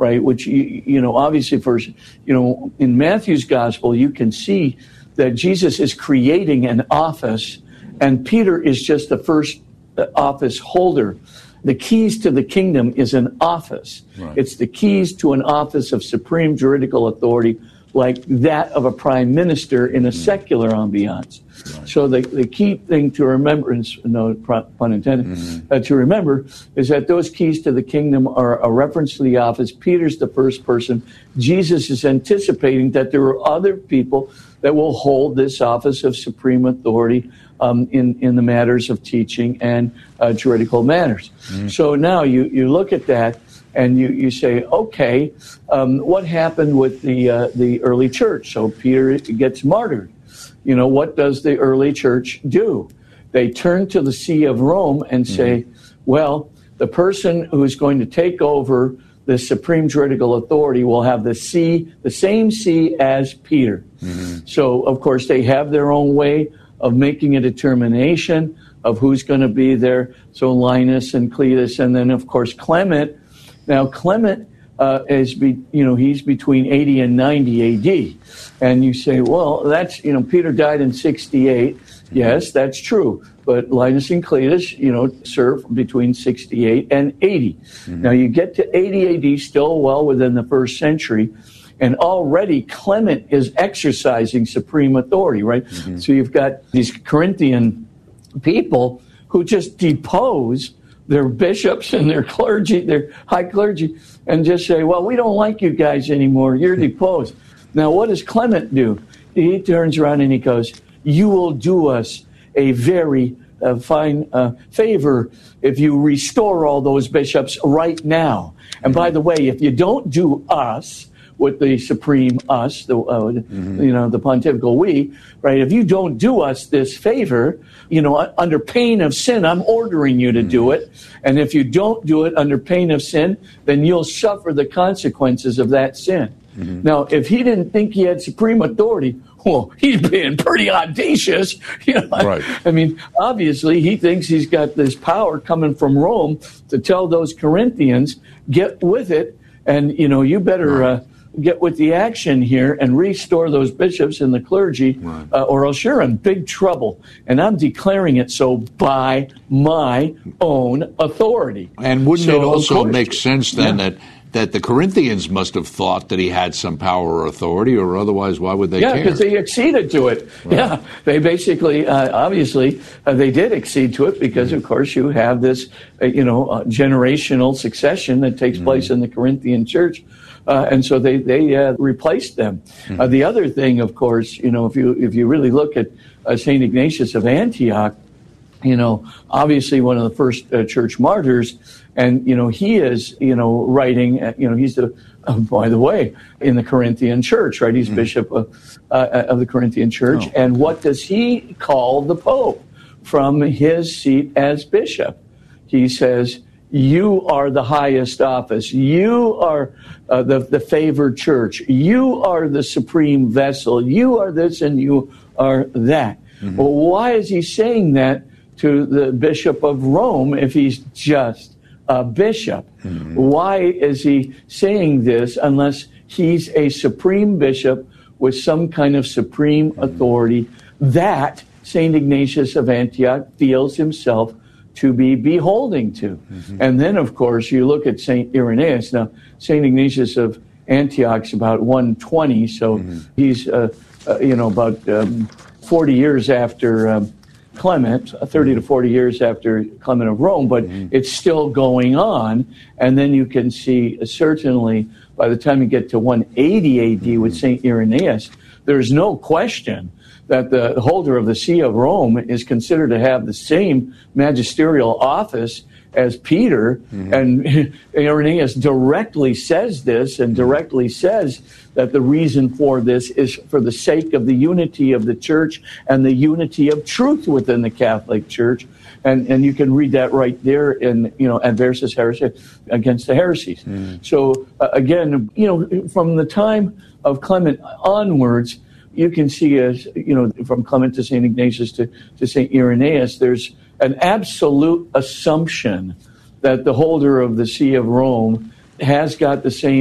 right? Which, obviously first, in Matthew's gospel, you can see that Jesus is creating an office, and Peter is just the first office holder. The keys to the kingdom is an office. Right. It's the keys to an office of supreme juridical authority, like that of a prime minister in a secular ambiance. Right. So the key thing to remember, no pun intended, to remember is that those keys to the kingdom are a reference to the office. Peter's the first person. Jesus is anticipating that there are other people that will hold this office of supreme authority in the matters of teaching and juridical matters. So now you look at that and you say, okay, what happened with the early church? So Peter gets martyred. What does the early church do? They turn to the See of Rome and say, well, the person who's going to take over the supreme juridical authority will have the same see as Peter. So, of course, they have their own way of making a determination of who's going to be there. So Linus and Cletus, and then, of course, Clement. Now, Clement he's between 80 and 90 A.D. And you say, well, that's, Peter died in 68. Yes, that's true. But Linus and Cletus, served between 68 and 80. Now, you get to 80 A.D., still well within the first century, and already Clement is exercising supreme authority, right? So you've got these Corinthian people who just depose their bishops and their clergy, their high clergy, and just say, well, we don't like you guys anymore. You're deposed. Now, what does Clement do? He turns around and he goes, you will do us a very fine favor if you restore all those bishops right now. And by the way, if you don't do us, with the supreme us, the pontifical we, right? If you don't do us this favor, under pain of sin, I'm ordering you to do it. And if you don't do it under pain of sin, then you'll suffer the consequences of that sin. Now, if he didn't think he had supreme authority, well, he's being pretty audacious. Right. I mean, obviously, he thinks he's got this power coming from Rome to tell those Corinthians, get with it, and, you better get with the action here and restore those bishops and the clergy, or else you're in big trouble. And I'm declaring it so by my own authority. And wouldn't it also make sense then that the Corinthians must have thought that he had some power or authority, or otherwise why would they care? Yeah, because they acceded to it. Right. Yeah, they basically, obviously, they did accede to it because, of course, you have this, generational succession that takes place in the Corinthian church. And so they replaced them. The other thing, of course, if you really look at St. Ignatius of Antioch, obviously one of the first church martyrs, and, he is, writing, he's by the way, in the Corinthian church, right? He's bishop of the Corinthian church. And what does he call the Pope from his seat as bishop? He says, you are the highest office. You are the favored church. You are the supreme vessel. You are this and you are that. Well, why is he saying that to the Bishop of Rome if he's just a bishop? Why is he saying this unless he's a supreme bishop with some kind of supreme authority that St. Ignatius of Antioch feels himself to be beholding to? And then, of course, you look at St. Irenaeus. Now, St. Ignatius of Antioch's about 120, so he's, about 40 years after Clement, 30 to 40 years after Clement of Rome, but it's still going on. And then you can see, certainly, by the time you get to 180 A.D. with St. Irenaeus, there's no question that the holder of the See of Rome is considered to have the same magisterial office as Peter. And Irenaeus directly says this and directly says that the reason for this is for the sake of the unity of the church and the unity of truth within the Catholic Church. And you can read that right there in, Adversus Heresy, against the heresies. So, again, from the time of Clement onwards, you can see, as from Clement to St. Ignatius to St. Irenaeus, there's an absolute assumption that the holder of the See of Rome has got the same